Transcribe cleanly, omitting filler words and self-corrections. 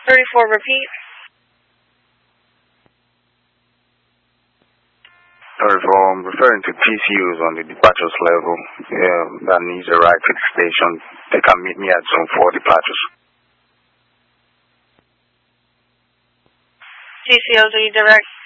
34, repeat. 34, I'm referring to PCUs on the departures level. That needs a ride to the station. They can meet me at zone 4 departures. CCOs, are you direct?